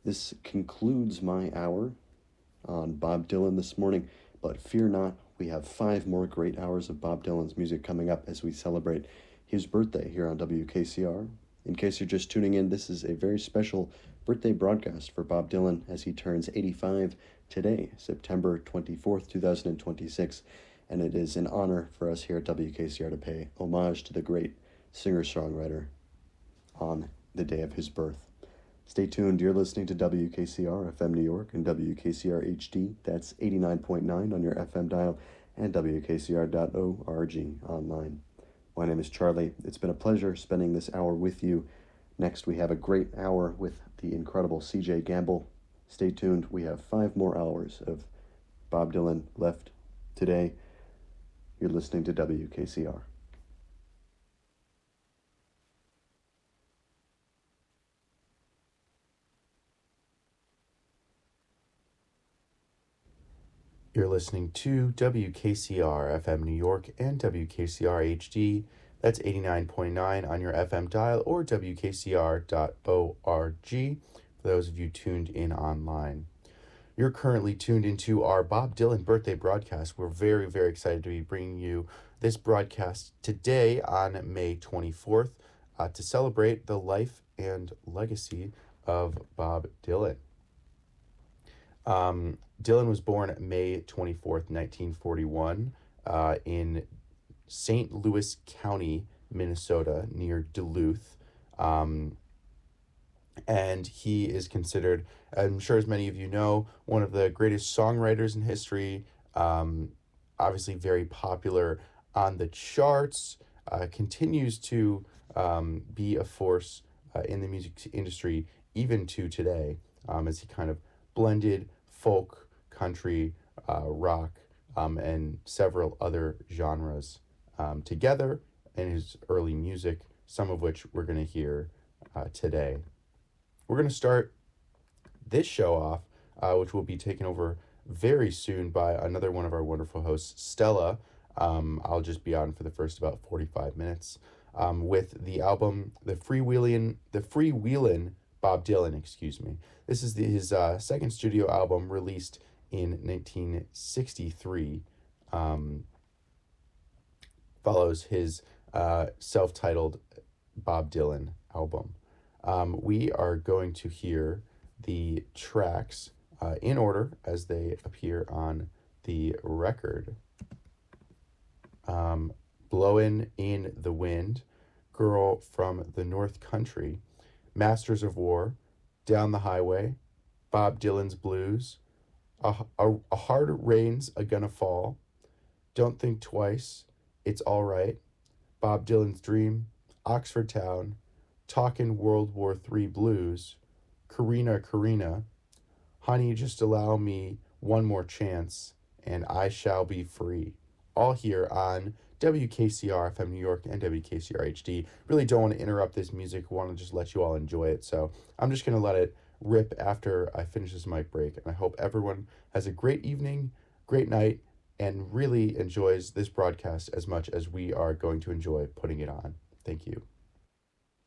This concludes my hour on Bob Dylan this morning, but fear not, we have 5 more great hours of Bob Dylan's music coming up as we celebrate his birthday here on WKCR. In case you're just tuning in, this is a very special birthday broadcast for Bob Dylan as he turns 85 today, September 24th, 2026, and it is an honor for us here at WKCR to pay homage to the great singer-songwriter on the day of his birth. Stay tuned. You're listening to WKCR FM New York and WKCR HD. That's 89.9 on your FM dial and WKCR.org online. My name is Charlie. It's been a pleasure spending this hour with you. Next, we have a great hour with the incredible CJ Gamble. Stay tuned. We have 5 more hours of Bob Dylan left today. You're listening to WKCR. You're listening to WKCR FM New York and WKCR HD. That's 89.9 on your FM dial or WKCR.org for those of you tuned in online. You're currently tuned into our Bob Dylan birthday broadcast. We're very, very excited to be bringing you this broadcast today on May 24th to celebrate the life and legacy of Bob Dylan. Dylan was born May 24th, 1941, in St. Louis County, Minnesota, near Duluth. And he is considered, I'm sure as many of you know, one of the greatest songwriters in history, obviously very popular on the charts, continues to be a force in the music industry even to today, as he kind of blended folk, country, rock, and several other genres together in his early music, some of which we're going to hear today. We're going to start this show off, which will be taken over very soon by another one of our wonderful hosts, Stella. I'll just be on for the first about 45 minutes with the album, The Freewheelin' Bob Dylan, excuse me. This is his second studio album released in 1963. Follows his self-titled Bob Dylan album. We are going to hear the tracks in order as they appear on the record. Blowin' in the Wind, Girl from the North Country, Masters of War, Down the Highway, Bob Dylan's Blues, A Hard Rain's A Gonna Fall, Don't Think Twice, It's All Right, Bob Dylan's Dream, Oxford Town, Talkin' World War III Blues, Karina Karina, Honey Just Allow Me One More Chance, and I Shall Be Free. All here on WKCR FM New York and WKCR HD. Really don't want to interrupt this music. Want to just let you all enjoy it. So I'm just going to let it rip after I finish this mic break. And I hope everyone has a great evening, great night, and really enjoys this broadcast as much as we are going to enjoy putting it on. Thank you.